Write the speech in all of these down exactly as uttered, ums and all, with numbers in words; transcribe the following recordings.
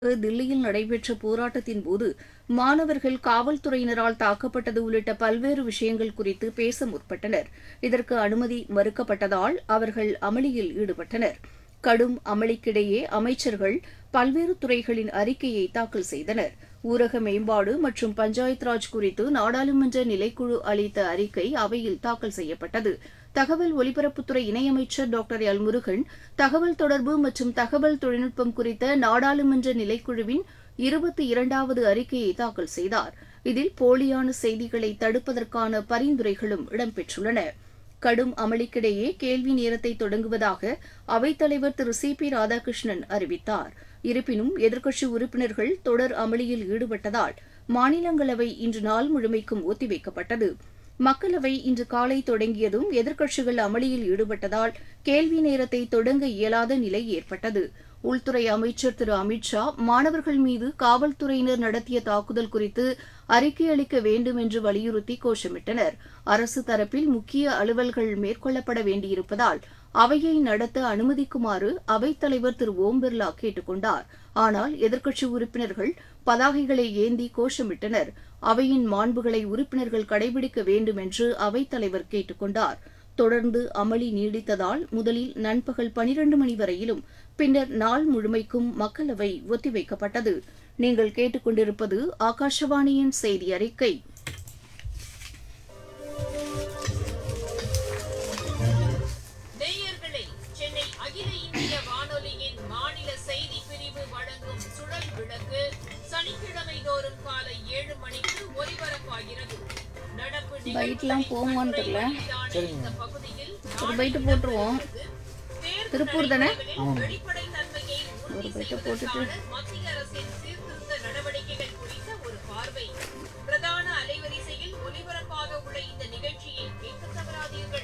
தில்லியில் நடைபெற்ற போராட்டத்தின் போது மாணவர்கள் காவல்துறையினரால் தாக்கப்பட்டது உள்ளிட்ட பல்வேறு விஷயங்கள் குறித்து பேச முற்பட்டனர். இதற்கு அனுமதி மறுக்கப்பட்டதால் அவர்கள் அமளியில் ஈடுபட்டனர். கடும் அமளிக்கிடையே அமைச்சர்கள் பல்வேறு துறைகளின் அறிக்கையை தாக்கல் செய்தனர். ஊரக மேம்பாடு மற்றும் பஞ்சாயத் ராஜ் குறித்து நாடாளுமன்ற நிலைக்குழு அளித்த அறிக்கை அவையில் தாக்கல் செய்யப்பட்டது. தகவல் ஒலிபரப்புத்துறை இணையமைச்சர் டாக்டர் எல் முருகன் தகவல் தொடர்பு மற்றும் தகவல் தொழில்நுட்பம் குறித்த நாடாளுமன்ற நிலைக்குழுவின் இருபத்தி இரண்டாவது அறிக்கையை தாக்கல் செய்தார். இதில் போலியான செய்திகளை தடுப்பதற்கான பரிந்துரைகளும் இடம்பெற்றுள்ளன. கடும் அமளிக்கிடையே கேள்வி நேரத்தை தொடங்குவதாக அவைத்தலைவர் திரு சி பி ராதாகிருஷ்ணன் அறிவித்தார். இருப்பினும் எதிர்க்கட்சி உறுப்பினர்கள் தொடர் அமளியில் ஈடுபட்டதால் மாநிலங்களவை இன்று நாள் முழுமைக்கும் ஒத்திவைக்கப்பட்டது. மக்களவை இன்று காலை தொடங்கியதும் எதிர்க்கட்சிகள் அமளியில் ஈடுபட்டதால் கேள்வி நேரத்தை தொடங்க இயலாத நிலை ஏற்பட்டது. உள்துறை அமைச்சர் திரு அமித் ஷா மாணவர்கள் மீது காவல்துறையினர் நடத்திய தாக்குதல் குறித்து அறிக்கை அளிக்க வேண்டும் என்று வலியுறுத்தி கோஷமிட்டனர். அரசு தரப்பில் முக்கிய அலுவல்கள் மேற்கொள்ளப்பட வேண்டியிருப்பதால் அவையை நடத்த அனுமதிக்குமாறு அவைத்தலைவர் திரு ஓம் பிர்லா கேட்டுக் கொண்டார். ஆனால் எதிர்க்கட்சி உறுப்பினர்கள் பதாகைகளை ஏந்தி கோஷமிட்டனர். அவையின் மாண்புகளை உறுப்பினர்கள் கடைபிடிக்க வேண்டும் என்று அவைத்தலைவர் கேட்டுக் கொண்டார். தொடர்ந்து அமளி நீடித்ததால் முதலில் நண்பகல் பனிரண்டு மணி வரையிலும் பின்னர் நாள் முழுமைக்கும் மக்களவை ஒத்திவைக்கப்பட்டது. நீங்கள் கேட்டுக்கொண்டிருப்பது ஆகாஷவாணியின் செய்தி அறிக்கை. நேயர்களே, சென்னை அகில இந்திய வானொலியின் மாநில செய்தி பிரிவு வழங்கும் சுழல் விளக்கு சனிக்கிழமை தோறும் காலை ஏழு மணிக்கு ஒலிபரப்பாகிறது. நடப்பு பைட்லாம் போகுமான்னு தெரியல. இந்த பகுதியில் ஒரு பைட்டு போட்டுருவோம். திருப்பூர் தானே? வெளிப்படை தன்மையை ஒரு பைட்டை போட்டுட்டு மத்திய அரசின் சீர்திருத்த நடவடிக்கைகள் குறித்த ஒரு பார்வை. பிரதான அலைவரிசையில் ஒலிபரப்பாக உள்ள இந்த நிகழ்ச்சியை கேட்க தவறாதீர்கள்.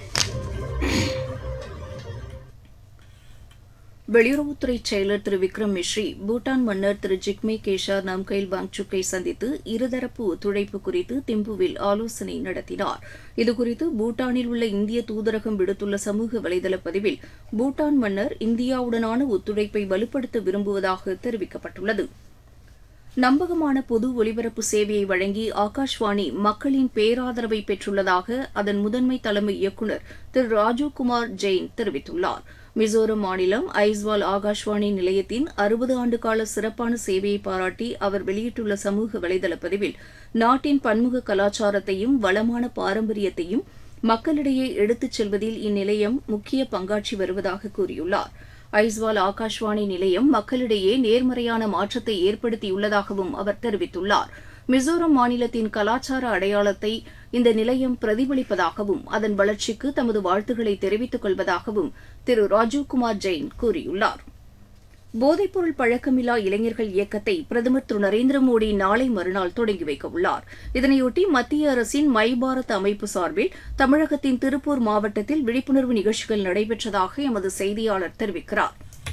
வெளியுறவுத்துறை செயலர் திரு விக்ரம் மிஸ்ரி பூட்டான் மன்னர் திரு ஜிக்மே கேஷார் நாம்கைல் வாங்சுக்கை சந்தித்து இருதரப்பு ஒத்துழைப்பு குறித்து திம்புவில் ஆலோசனை நடத்தினார். இதுகுறித்து பூட்டானில் உள்ள இந்திய தூதரகம் விடுத்துள்ள சமூக வலைதள பதிவில் பூட்டான் மன்னர் இந்தியாவுடனான ஒத்துழைப்பை வலுப்படுத்த விரும்புவதாக தெரிவிக்கப்பட்டுள்ளது. நம்பகமான பொது ஒலிபரப்பு சேவையை வழங்கி ஆகாஷ்வாணி மக்களின் பேராதரவை பெற்றுள்ளதாக அதன் முதன்மை தலைமை இயக்குநர் திரு ராஜீவ்குமார் ஜெயின் தெரிவித்துள்ளார். மிசோரம் மாநிலம் ஐஸ்வால் ஆகாஷ்வாணி நிலையத்தின் அறுபது ஆண்டுகால சிறப்பான சேவையை பாராட்டி அவர் வெளியிட்டுள்ள சமூக வலைதள பதிவில் நாட்டின் பன்முக கலாச்சாரத்தையும் வளமான பாரம்பரியத்தையும் மக்களிடையே எடுத்துச் செல்வதில் இந்நிலையம் முக்கிய பங்காற்றி வருவதாக கூறியுள்ளார். ஐஸ்வால் ஆகாஷ்வாணி நிலையம் மக்களிடையே நேர்மறையான மாற்றத்தை ஏற்படுத்தியுள்ளதாகவும் அவர் தெரிவித்துள்ளார். மிசோரம் மாநிலத்தின் கலாச்சார அடையாளத்தை இந்த நிலையம் பிரதிபலிப்பதாகவும் அதன் வளர்ச்சிக்கு தமது வாழ்த்துக்களை தெரிவித்துக் கொள்வதாகவும் திரு ராஜீவ்குமார் ஜெயின் கூறியுள்ளார். போதைப்பொருள் பழக்கமில்லா இளைஞர்கள் இயக்கத்தை பிரதமர் திரு நரேந்திர மோடி நாளை மறுநாள் தொடங்கி வைக்க உள்ளார். இதனையொட்டி மத்திய அரசின் மை பாரத் அமைப்பு சார்பில் தமிழகத்தின் திருப்பூர் மாவட்டத்தில் விழிப்புணர்வு நிகழ்ச்சிகள் நடைபெற்றதாக எமது செய்தியாளர் தெரிவிக்கிறார்.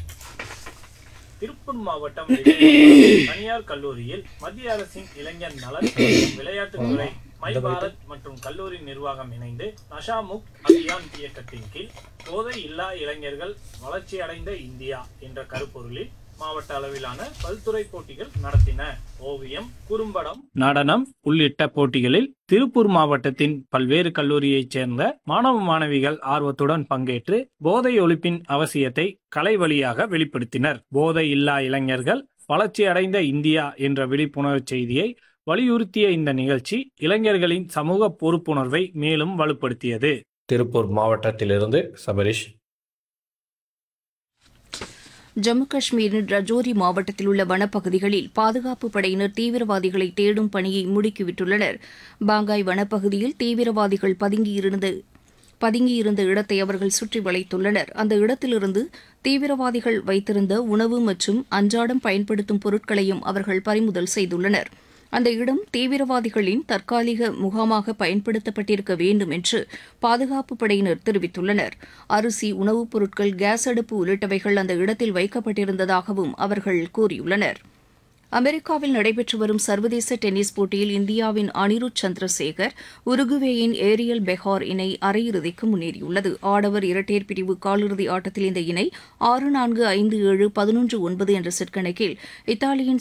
திருப்பூர் மாவட்டம் தனியார் கல்லூரியில் மத்திய அரசின் இளைஞர் நலன் விளையாட்டுத்துறை மை பாரத் மற்றும் கல்லூரி நிர்வாகம் இணைந்து நஷாமுக் அபியான் இயக்கத்தின் கீழ் போதை இல்லா இளைஞர்கள் வளர்ச்சியடைந்த இந்தியா என்ற கருப்பொருளில் மாவட்ட அளவிலான பல்துறை போட்டிகள் நடத்தின. ஓவியம், குறும்படம், நடனம் உள்ளிட்ட போட்டிகளில் திருப்பூர் மாவட்டத்தின் பல்வேறு கல்லூரியைச் சேர்ந்த மாணவ மாணவிகள் ஆர்வத்துடன் பங்கேற்று போதை ஒழிப்பின் அவசியத்தை கலை வழியாக வெளிப்படுத்தினர். போதை இல்லா இளைஞர்கள் வளர்ச்சியடைந்த இந்தியா என்ற விழிப்புணர்வு செய்தியை வலியுறுத்திய இந்த நிகழ்ச்சி இளைஞர்களின் சமூக பொறுப்புணர்வை மேலும் வலுப்படுத்தியது. திருப்பூர் மாவட்டத்திலிருந்து சபரிஷ். ஜம்மு காஷ்மீரின் ரஜோரி மாவட்டத்தில் உள்ள வனப்பகுதிகளில் பாதுகாப்பு படையினர் தீவிரவாதிகளை தேடும் பணியை முடுக்கிவிட்டுள்ளனர். பாங்காய் வனப்பகுதியில் தீவிரவாதிகள் பதுங்கியிருந்த பதுங்கியிருந்த இடத்தை அவர்கள் சுற்றி வளைத்துள்ளனர். அந்த இடத்திலிருந்து தீவிரவாதிகள் வைத்திருந்த உணவு மற்றும் அன்றாடம் பயன்படுத்தும் பொருட்களையும் அவர்கள் பறிமுதல் செய்துள்ளனர். அந்த இடம் தீவிரவாதிகளின் தற்காலிக முகாமாக பயன்படுத்தப்பட்டிருக்க வேண்டும் என்று பாதுகாப்பு படையினர் தெரிவித்துள்ளனர். அரிசி, உணவுப் பொருட்கள், கேஸ் அடுப்பு உள்ளிட்டவைகள் அந்த இடத்தில் வைக்கப்பட்டிருந்ததாகவும் அவர்கள் கூறியுள்ளனர். அமெரிக்காவில் நடைபெற்று வரும் சர்வதேச டென்னிஸ் போட்டியில் இந்தியாவின் அனிருத் சந்திரசேகர் உருகுவேயின் ஏரியல் பெஹார் இணை அரையிறுதிக்கு முன்னேறியுள்ளது. ஆடவர் இரட்டையர் பிரிவு காலிறுதி ஆட்டத்தில் இந்த இணை ஆறு நான்கு ஐந்து ஏழு பதினொன்று ஒன்பது என்ற செட் கணக்கில் இத்தாலியின்